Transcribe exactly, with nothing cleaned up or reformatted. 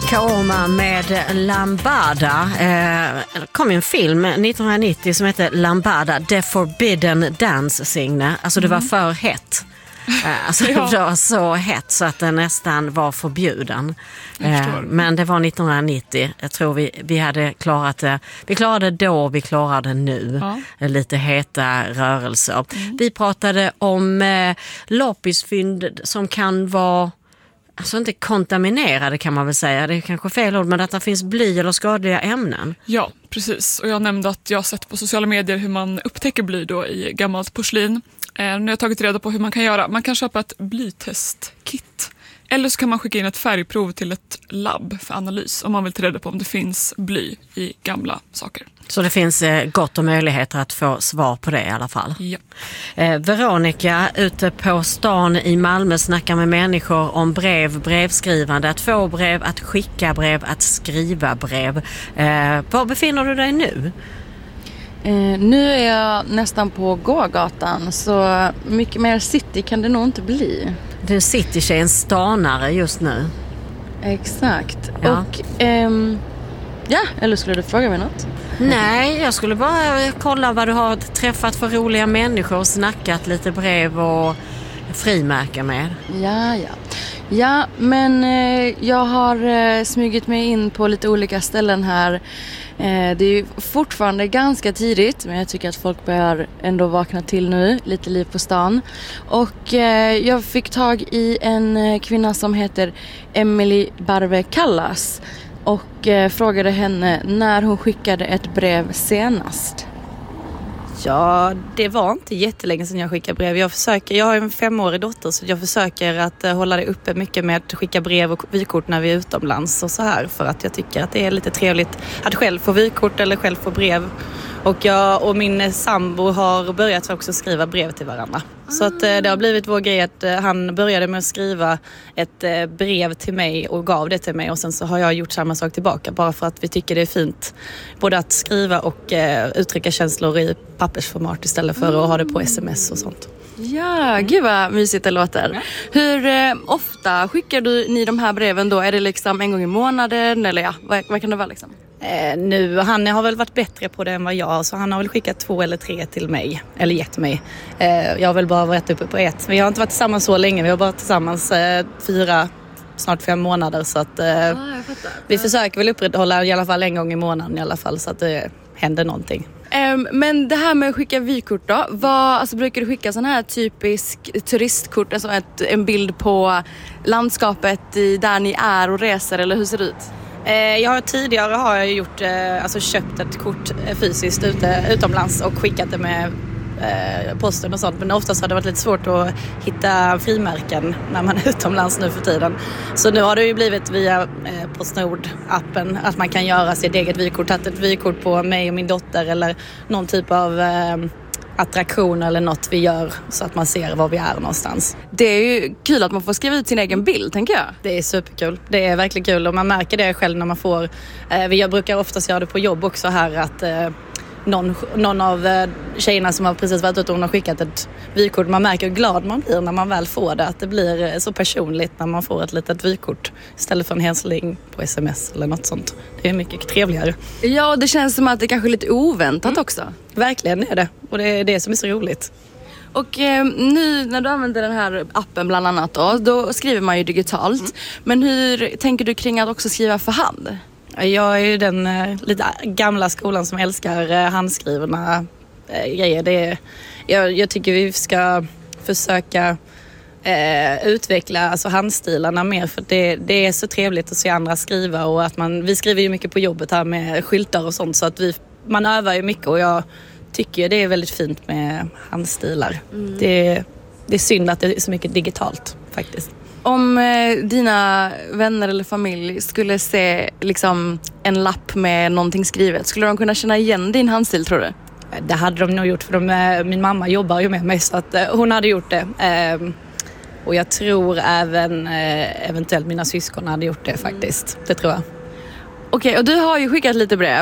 Kaoma med Lambada. Eh, det kom en film nittonhundranittio som heter Lambada, The Forbidden Dance, Signe. Alltså det var för hett. Eh, alltså ja. Det var så hett så att den nästan var förbjuden. Eh, men det var nittonhundranittio. Jag tror vi, vi hade klarat det. Vi klarade det då, vi klarade det nu. Ja. Lite heta rörelser. Mm. Vi pratade om eh, loppisfynd som kan vara, alltså inte kontaminerade kan man väl säga. Det är kanske fel ord, men att det finns bly eller skadliga ämnen. Ja, precis. Och jag nämnde att jag har sett på sociala medier hur man upptäcker bly då i gammalt porslin. Eh, nu har jag tagit reda på hur man kan göra. Man kan köpa ett blytestkit. Eller så kan man skicka in ett färgprov till ett labb för analys om man vill ta reda på om det finns bly i gamla saker. Så det finns eh, gott om möjligheter att få svar på det i alla fall. Ja. Eh, Veronica ute på stan i Malmö snackar med människor om brev, brevskrivande, att få brev, att skicka brev, att skriva brev. Eh, var befinner du dig nu? Eh, nu är jag nästan på gågatan, så mycket mer city kan det nog inte bli. Du är city-tjej, en stanare just nu. Exakt. Ja. Och ehm, ja, eller skulle du fråga mig något? Nej, jag skulle bara kolla vad du har träffat för roliga människor och snackat lite brev och frimärken med. Ja, ja. Ja, men eh, jag har eh, smugit mig in på lite olika ställen här. Eh, det är ju fortfarande ganska tidigt, men jag tycker att folk börjar ändå vakna till nu. Lite liv på stan. Och eh, jag fick tag i en eh, kvinna som heter Emily Barbe Callas. Och eh, frågade henne när hon skickade ett brev senast. Ja, det var inte jättelänge sedan jag skickade brev. Jag försöker, jag har en femårig dotter så jag försöker att uh, hålla det uppe mycket med att skicka brev och vykort när vi är utomlands och så här. För att jag tycker att det är lite trevligt att själv få vykort eller själv få brev. Och jag och min sambo har börjat också skriva brev till varandra. Så att det har blivit vår grej att han började med att skriva ett brev till mig och gav det till mig. Och sen så har jag gjort samma sak tillbaka bara för att vi tycker det är fint. Både att skriva och uttrycka känslor i pappersformat istället för att ha det på sms och sånt. Ja, gud vad mysigt det låter. Ja. Hur eh, ofta skickar du ni de här breven då? Är det liksom en gång i månaden eller ja, vad, vad kan det vara liksom? Eh, nu, han har väl varit bättre på det än vad jag, så han har väl skickat två eller tre till mig, eller gett mig. Eh, jag har väl bara varit uppe på ett. Vi har inte varit tillsammans så länge, vi har bara tillsammans eh, fyra, snart fem månader. Så att eh, ah, vi försöker väl upprätthålla i alla fall en gång i månaden i alla fall så att det händer någonting. Um, men det här med att skicka vykort då, vad, alltså, brukar du skicka sån här typisk turistkort, alltså ett, en bild på landskapet i, där ni är och reser, eller hur ser det ut? Eh, jag har, tidigare har jag gjort, eh, alltså köpt ett kort eh, fysiskt ute, utomlands och skickat det med eh, posten och sånt, men oftast har det varit lite svårt att hitta frimärken när man är utomlands nu för tiden. Så nu har det ju blivit via eh, Postnord-appen att man kan göra sitt eget vykort, tagit ett vykort på mig och min dotter eller någon typ av eh, attraktion eller något vi gör så att man ser var vi är någonstans. Det är ju kul att man får skriva ut sin egen bild, tänker jag. Det är superkul. Det är verkligen kul och man märker det själv när man får, eh, vi brukar oftast göra det på jobb också här att eh, Någon, någon av tjejerna som har precis varit ute och har skickat ett vykort, man märker hur glad man blir när man väl får det, att det blir så personligt när man får ett litet vykort istället för en hälsning på sms eller något sånt. Det är mycket trevligare. Ja, det känns som att det kanske är lite oväntat mm. också. Verkligen är det, och det är det som är så roligt. Och eh, nu när du använder den här appen bland annat då, då skriver man ju digitalt. Mm. Men hur tänker du kring att också skriva för hand? Jag är ju den eh, lite gamla skolan som älskar eh, handskrivna eh, grejer. Det är, jag, jag tycker vi ska försöka eh, utveckla alltså handstilarna mer, för det, det är så trevligt att se andra skriva, och att man, vi skriver ju mycket på jobbet här med skyltar och sånt, så att vi, man övar ju mycket, och jag tycker det är väldigt fint med handstilar. Mm. Det, det är synd att det är så mycket digitalt faktiskt. Om eh, dina vänner eller familj skulle se liksom en lapp med någonting skrivet, skulle de kunna känna igen din handstil, tror du? Det hade de nog gjort, för de, min mamma jobbar ju med mig, så att eh, hon hade gjort det. Eh, och jag tror även eh, eventuellt mina syskon hade gjort det faktiskt. Det tror jag. Okej, och du har ju skickat lite brev.